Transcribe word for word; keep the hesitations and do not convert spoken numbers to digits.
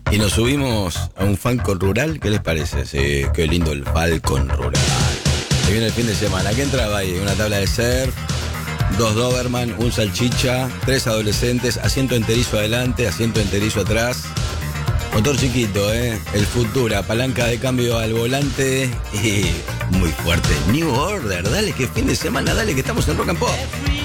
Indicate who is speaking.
Speaker 1: Y nos subimos a un Falcon Rural. ¿Qué les parece? Sí, qué lindo el Falcon Rural. Se viene el fin de semana. ¿Qué entraba ahí? Una tabla de surf, dos Doberman, un salchicha, tres adolescentes, asiento enterizo adelante, asiento enterizo atrás. Motor chiquito, ¿eh? El Futura, palanca de cambio al volante y muy fuerte. New Order, dale que fin de semana, dale que estamos en Rock and Pop.